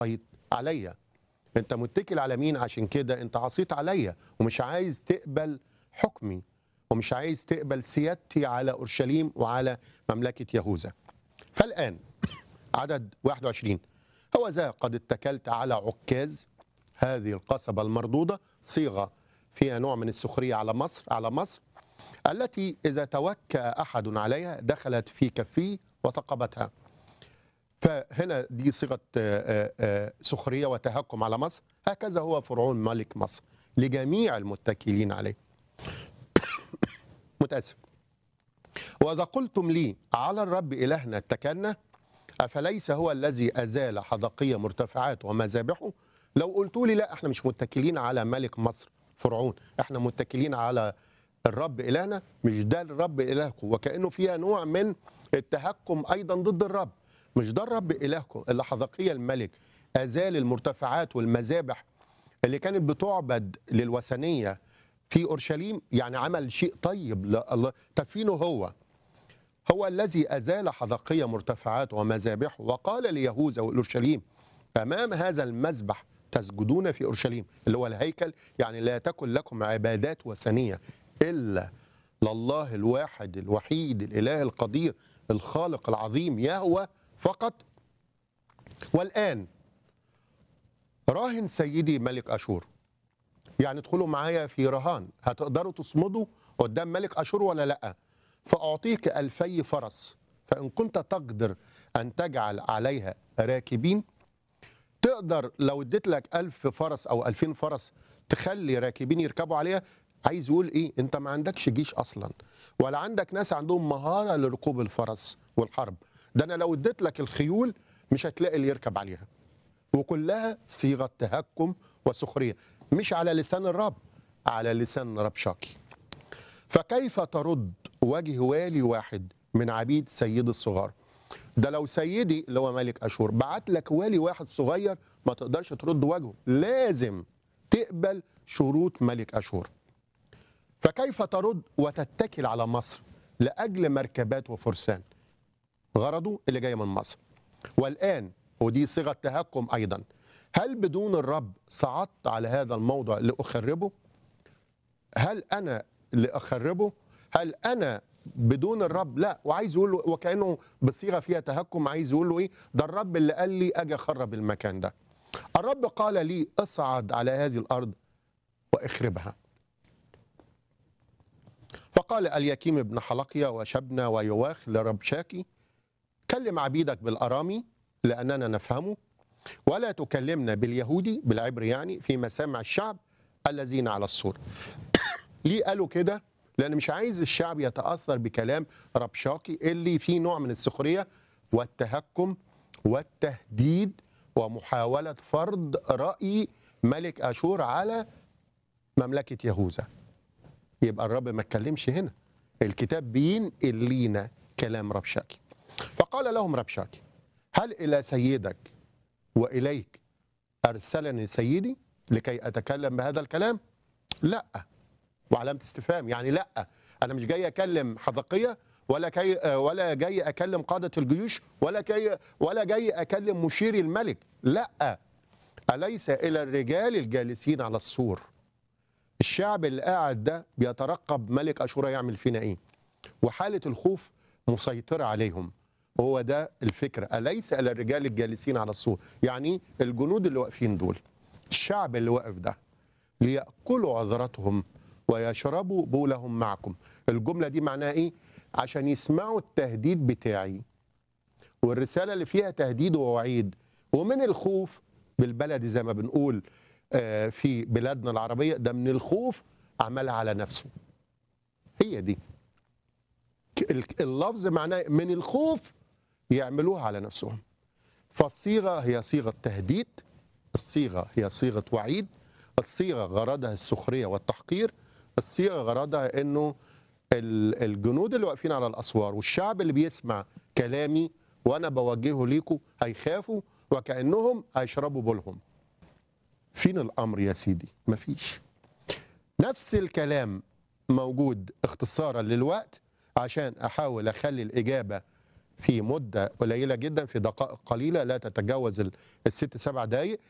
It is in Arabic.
عصيت عليا. انت متكل على مين؟ عشان كده انت عصيت عليا ومش عايز تقبل حكمي ومش عايز تقبل سيادتي على اورشليم وعلى مملكه يهوذا. فالان عدد 21: هو ذا قد اتكلت على عكاز هذه القصبه المردوده، صيغه فيها نوع من السخريه على مصر التي اذا توكأ احد عليها دخلت في كفيه وثقبتها. فهنا دي صيغه سخريه وتهكم على مصر. هكذا هو فرعون ملك مصر لجميع المتكلين عليه. متاسف. واذا قلتم لي على الرب الهنا اتكلنا افليس هو الذي ازال حدقيه مرتفعات ومذابحه؟ لو قلتوا لي لا احنا مش متكلين على ملك مصر فرعون، احنا متكلين على الرب الهنا، مش ده الرب الهكم، وكانه فيها نوع من التهكم ايضا ضد الرب. مش ده الرب الهكم اللي حدقية الملك ازال المرتفعات والمذابح اللي كانت بتعبد للوثنيه في اورشليم؟ يعني عمل شيء طيب لله. تفينه هو الذي ازال حدقية مرتفعات ومذابح وقال ليهوذا واورشليم امام هذا المذبح تسجدون في اورشليم، اللي هو الهيكل. يعني لا تكن لكم عبادات وثنيه الا لله الواحد الوحيد الاله القدير الخالق العظيم يهوه فقط. والان راهن سيدي ملك اشور. يعني ادخلوا معايا في رهان، هتقدروا تصمدوا قدام ملك اشور ولا لا؟ فاعطيك 2000 فرس، فان كنت تقدر ان تجعل عليها راكبين. تقدر لو اديت لك 1000 فرس او 2000 فرس تخلي راكبين يركبوا عليها؟ عايز يقول ايه؟ انت ما عندكش جيش اصلا ولا عندك ناس عندهم مهاره لركوب الفرس والحرب. ده انا لو اديت لك الخيول مش هتلاقي اللي يركب عليها. وكلها صيغه تهكم وسخريه، مش على لسان الرب، على لسان ربشاكي. فكيف ترد وجه والي واحد من عبيد سيد الصغار؟ ده لو سيدي اللي هو ملك اشور بعت لك والي واحد صغير ما تقدرش ترد وجهه، لازم تقبل شروط ملك اشور. فكيف ترد وتتكل على مصر لاجل مركبات وفرسان؟ غرضه اللي جاي من مصر. والان ودي صيغه تهكم ايضا: هل بدون الرب صعدت على هذا الموضع لاخربه؟ هل انا لاخربه؟ هل انا بدون الرب؟ لا. وعايز يقول له وكانه بصيغه فيها تهكم، عايز يقول له ايه؟ ده الرب اللي قال لي اجي اخرب المكان ده. الرب قال لي اصعد على هذه الارض واخربها. فقال اليكيم بن حلقيا وشبنا ويواخ لربشاكي: كلم عبيدك بالارامي لاننا نفهمه، ولا تكلمنا باليهودي بالعبري، يعني في مسامع الشعب الذين على السور. ليه قالوا كده؟ لأن مش عايز الشعب يتأثر بكلام ربشاكي اللي فيه نوع من السخرية والتهكم والتهديد ومحاولة فرض رأي ملك أشور على مملكة يهوذا. يبقى الرب ما اتكلمش هنا، الكتاب بينقل لينا كلام ربشاكي. فقال لهم ربشاكي: هل إلى سيدك وإليك أرسلني سيدي لكي أتكلم بهذا الكلام؟ لا. وعلامة استفهام، يعني لا، أنا مش جاي أكلم حدقية ولا جاي أكلم قادة الجيوش ولا جاي أكلم مشيري الملك. لا. أليس إلى الرجال الجالسين على السور؟ الشعب اللي قاعد ده بيترقب ملك أشور يعمل فينا إيه، وحالة الخوف مسيطرة عليهم. هو ده الفكرة، أليس إلى الرجال الجالسين على السور، يعني الجنود اللي واقفين دول، الشعب اللي واقف ده، ليأكلوا عذرتهم ويشربوا بولهم معكم. الجملة دي معناها إيه؟ عشان يسمعوا التهديد بتاعي والرسالة اللي فيها تهديد ووعيد، ومن الخوف بالبلد زي ما بنقول في بلادنا العربية، ده من الخوف عملها على نفسه. هي دي اللفظ، معناه من الخوف يعملوها على نفسهم. فالصيغة هي صيغة تهديد، الصيغة هي صيغة وعيد، الصيغة غرضها السخرية والتحقير، الصيغة غرضها انه الجنود اللي واقفين على الاسوار والشعب اللي بيسمع كلامي وانا بوجهه ليكم هيخافوا وكأنهم هيشربوا بولهم. فين الامر يا سيدي؟ مفيش. نفس الكلام موجود اختصارا للوقت عشان احاول اخلي الاجابة في مده قليله جدا، في دقائق قليله لا تتجاوز الست 7 دقائق،